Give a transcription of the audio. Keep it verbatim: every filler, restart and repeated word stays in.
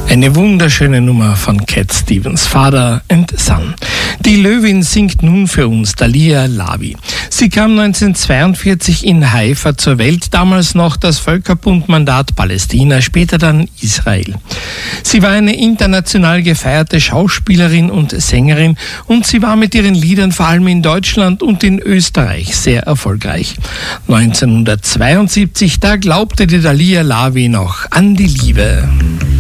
Eine wunderschöne Nummer von Cat Stevens, Father and Son. Die Löwin singt nun für uns Dalia Lavi. Sie kam neunzehnhundertzweiundvierzig in Haifa zur Welt, damals noch das Völkerbundmandat Palästina, später dann Israel. Sie war eine international gefeierte Schauspielerin und Sängerin und sie war mit ihren Liedern vor allem in Deutschland und in Österreich sehr erfolgreich. neunzehnhundertzweiundsiebzig, da glaubte die Dalia Lavi noch an die Liebe.